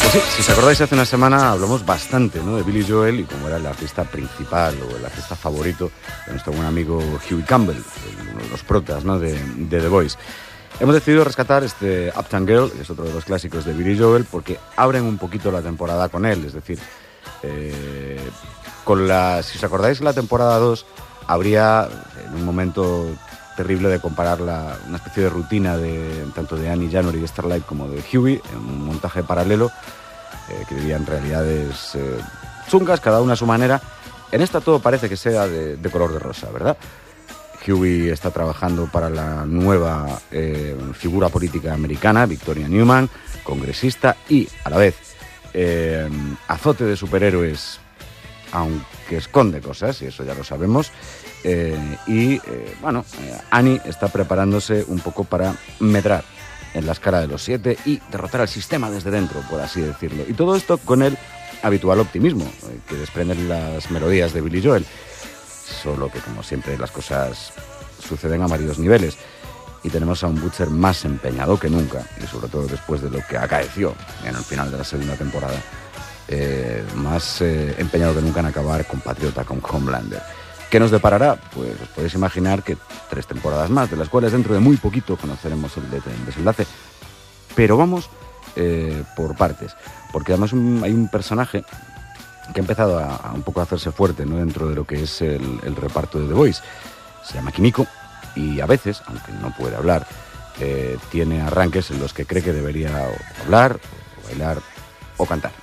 Pues sí, si os acordáis, hace una semana hablamos bastante, ¿no?, de Billy Joel y cómo era el artista principal o el artista favorito de nuestro buen amigo Huey Campbell, uno de los protas, ¿no?, de The Voice. Hemos decidido rescatar este Uptown Girl, que es otro de los clásicos de Billy Joel, porque abren un poquito la temporada con él. Es decir, si os acordáis, la temporada 2 habría, en un momento terrible, de comparar una especie de rutina tanto de Annie January y Starlight como de Huey, en un montaje paralelo, que vivían realidades chungas, cada una a su manera. En esta todo parece que sea de color de rosa, ¿verdad? Huey está trabajando para la nueva figura política americana, Victoria Newman, congresista, y a la vez azote de superhéroes, aunque esconde cosas, y eso ya lo sabemos. Annie está preparándose un poco para medrar en la escala de los 7 y derrotar al sistema desde dentro, por así decirlo. Y todo esto con el habitual optimismo que desprenden las melodías de Billy Joel. Solo que, como siempre, las cosas suceden a varios niveles y tenemos a un Butcher más empeñado que nunca, y sobre todo después de lo que acaeció en el final de la segunda temporada, más empeñado que nunca en acabar compatriota con Homelander. ¿Qué nos deparará? Pues os podéis imaginar que 3 temporadas más, de las cuales dentro de muy poquito conoceremos el desenlace. Pero vamos por partes, porque además hay un personaje que ha empezado a un poco a hacerse fuerte, ¿no?, dentro de lo que es el reparto de The Voice. Se llama Kimiko y a veces, aunque no puede hablar, tiene arranques en los que cree que debería hablar, o bailar o cantar.